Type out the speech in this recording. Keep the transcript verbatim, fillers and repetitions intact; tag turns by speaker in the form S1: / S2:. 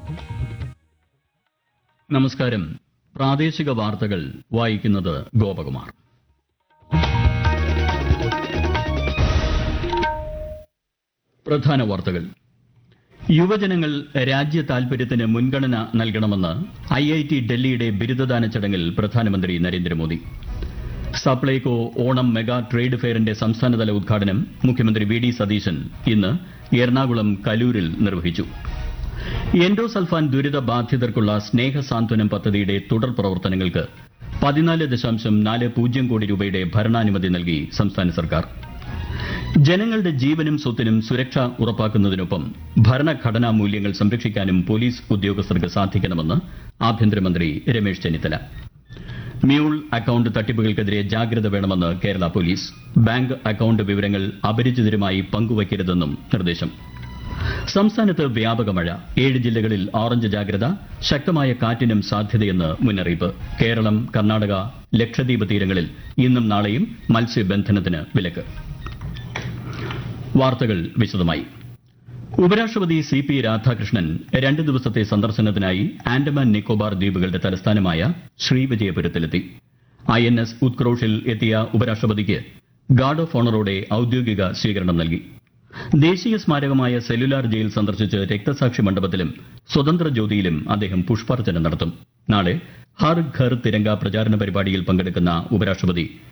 S1: നമസ്കാരം. പ്രാദേശിക വാർത്തകൾ വായിക്കുന്നത് ഗോപകുമാർ. പ്രധാന വാർത്തകൾ. യുവജനങ്ങൾ രാജ്യ താൽപര്യത്തിന് മുൻഗണന നൽകണമെന്ന് ഐ ഐ ടി ഡൽഹിയുടെ ബിരുദദാന ചടങ്ങിൽ പ്രധാനമന്ത്രി നരേന്ദ്രമോദി. സപ്ലൈകോ ഓണം മെഗാ ട്രേഡ് ഫെയറിന്റെ സംസ്ഥാനതല ഉദ്ഘാടനം മുഖ്യമന്ത്രി വി ഡി സതീശൻ ഇന്ന് എറണാകുളം കലൂരിൽ നിർവഹിച്ചു. എൻഡോസൾഫാൻ ദുരിത ബാധിതർക്കുള്ള സ്നേഹസാന്ത്വനം പദ്ധതിയുടെ തുടർ പ്രവർത്തനങ്ങൾക്ക് പതിനാല് ദശാംശം നാല് പൂജ്യം കോടി രൂപയുടെ ഭരണാനുമതി നൽകി സംസ്ഥാന സർക്കാർ. ജനങ്ങളുടെ ജീവനും സ്വത്തിനും സുരക്ഷ ഉറപ്പാക്കുന്നതിനൊപ്പം ഭരണഘടനാ മൂല്യങ്ങൾ സംരക്ഷിക്കാനും പോലീസ് ഉദ്യോഗസ്ഥർക്ക് സാധിക്കണമെന്ന് ആഭ്യന്തരമന്ത്രി രമേശ് ചെന്നിത്തല. മ്യൂൾ അക്കൌണ്ട് തട്ടിപ്പുകൾക്കെതിരെ ജാഗ്രത വേണമെന്ന് കേരള പോലീസ്. ബാങ്ക് അക്കൌണ്ട് വിവരങ്ങൾ അപരിചിതരുമായി പങ്കുവയ്ക്കരുതെന്നും നിർദ്ദേശം. സംസ്ഥാനത്ത് വ്യാപക മഴ. ഏഴ് ജില്ലകളിൽ ഓറഞ്ച് ജാഗ്രത. ശക്തമായ കാറ്റിനും സാധ്യതയെന്ന് മുന്നറിയിപ്പ്. കേരളം, കർണാടക, ലക്ഷദ്വീപ് തീരങ്ങളിൽ ഇന്നും നാളെയും മത്സ്യബന്ധനത്തിന് വിലക്ക്. വാർത്തകൾ വിശദമായി. ഉപരാഷ്ട്രപതി സി പി രാധാകൃഷ്ണൻ രണ്ട് ദിവസത്തെ സന്ദർശനത്തിനായി ആൻഡമാൻ നിക്കോബാർ ദ്വീപുകളുടെ തലസ്ഥാനമായ ശ്രീവിജയപുരത്തിലെത്തി. ഐ എൻ എസ് ഉത്ക്രോഷിൽ എത്തിയ ഉപരാഷ്ട്രപതിക്ക് ഗാർഡ് ഓഫ് ഓണറോടെ ഔദ്യോഗിക സ്വീകരണം നൽകി. ദേശീയ സ്മാരകമായ സെല്ലുലാർ ജയിൽ സന്ദർശിച്ച് രക്തസാക്ഷി മണ്ഡപത്തിലും സ്വതന്ത്ര ജ്യോതിയിലും അദ്ദേഹം പുഷ്പാർച്ചന നടത്തും. നാളെ ഹർ ഘർ തിരങ്ക പ്രചാരണ പരിപാടിയിൽ പങ്കെടുക്കുന്ന ഉപരാഷ്ട്രപതി